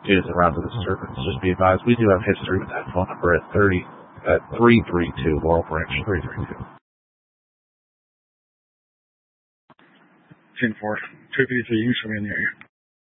students around to the disturbance. Just be advised, we do have history with that phone number at 332 Laurel Branch, 332. 10-4, 233 英雄面女。